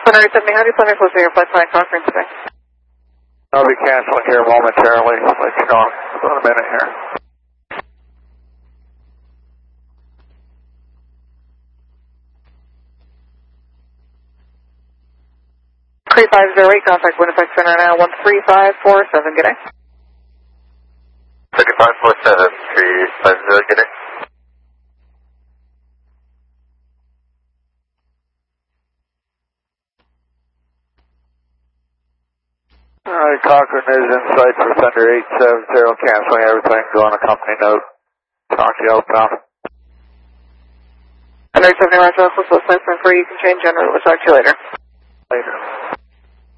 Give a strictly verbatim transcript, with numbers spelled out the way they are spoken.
Connor seventy, how do you plan on closing your flight plan conference today? I'll be canceling here momentarily. I'll let you know in a minute here. three five zero eight, contact Winnipeg Center now, one three five four seven, good day. three five four seven, three five zero, good day. Alright, Cochrane is in sight for Thunder eight seven zero, canceling everything, going to company note. Talk to you outbound. Thunder eight seven zero, Roger, Alpha, so flight plan for you can change generally. We'll talk to you later. Later.